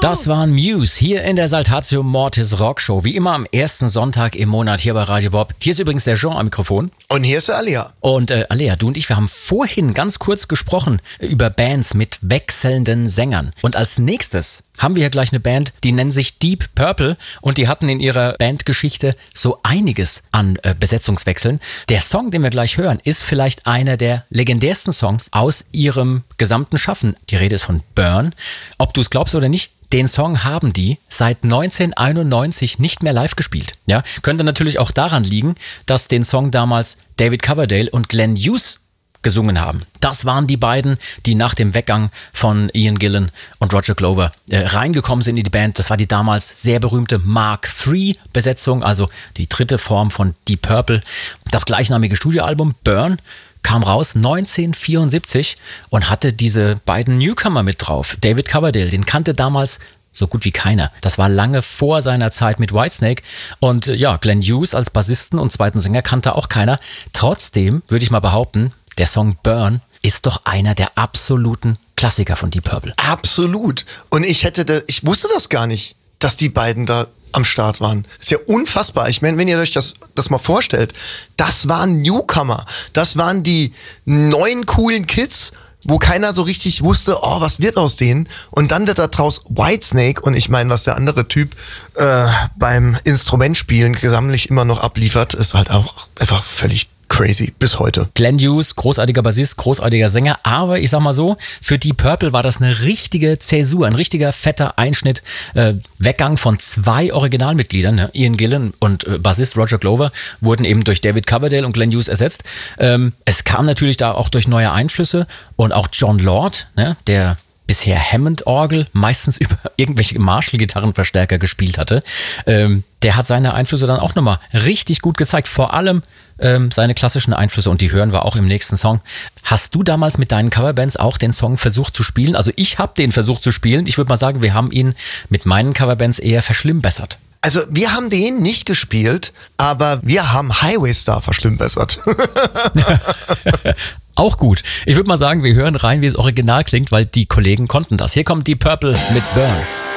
Das waren Muse hier in der Saltatio Mortis Rockshow. Wie immer am ersten Sonntag im Monat hier bei Radio Bob. Hier ist übrigens der Jean am Mikrofon. Und hier ist der Alea. Und Alea, du und ich, wir haben vorhin ganz kurz gesprochen über Bands mit wechselnden Sängern. Und als nächstes haben wir hier gleich eine Band, die nennen sich Deep Purple. Und die hatten in ihrer Bandgeschichte so einiges an Besetzungswechseln. Der Song, den wir gleich hören, ist vielleicht einer der legendärsten Songs aus ihrem gesamten Schaffen. Die Rede ist von Burn. Ob du es glaubst oder nicht, den Song haben die seit 1991 nicht mehr live gespielt. Ja, könnte natürlich auch daran liegen, dass den Song damals David Coverdale und Glenn Hughes gesungen haben. Das waren die beiden, die nach dem Weggang von Ian Gillan und Roger Glover reingekommen sind in die Band. Das war die damals sehr berühmte Mark III-Besetzung, also die dritte Form von Deep Purple. Das gleichnamige Studioalbum Burn kam raus 1974 und hatte diese beiden Newcomer mit drauf. David Coverdale, den kannte damals so gut wie keiner. Das war lange vor seiner Zeit mit Whitesnake. Und ja, Glenn Hughes als Bassisten und zweiten Sänger kannte auch keiner. Trotzdem würde ich mal behaupten, der Song Burn ist doch einer der absoluten Klassiker von Deep Purple. Absolut. Und ich wusste das gar nicht, dass die beiden da am Start waren. Das ist ja unfassbar. Ich meine, wenn ihr euch das mal vorstellt, das waren Newcomer. Das waren die neuen coolen Kids, wo keiner so richtig wusste, oh, was wird aus denen? Und dann wird da draus Whitesnake, und ich meine, was der andere Typ beim Instrumentspielen gesammelt immer noch abliefert, ist halt auch einfach völlig crazy bis heute. Glenn Hughes, großartiger Bassist, großartiger Sänger, aber ich sag mal so, für Deep Purple war das eine richtige Zäsur, ein richtiger fetter Einschnitt, Weggang von 2 Originalmitgliedern, ne? Ian Gillan und Bassist Roger Glover wurden eben durch David Coverdale und Glenn Hughes ersetzt. Es kam natürlich da auch durch neue Einflüsse und auch John Lord, ne? Der bisher Hammond-Orgel meistens über irgendwelche Marshall-Gitarrenverstärker gespielt hatte, der hat seine Einflüsse dann auch nochmal richtig gut gezeigt, vor allem seine klassischen Einflüsse, und die hören wir auch im nächsten Song. Hast du damals mit deinen Coverbands auch den Song versucht zu spielen? Also ich habe den versucht zu spielen. Ich würde mal sagen, wir haben ihn mit meinen Coverbands eher verschlimmbessert. Also wir haben den nicht gespielt, aber wir haben Highway Star verschlimmbessert. Auch gut. Ich würde mal sagen, wir hören rein, wie es original klingt, weil die Kollegen konnten das. Hier kommt Deep Purple mit Burn.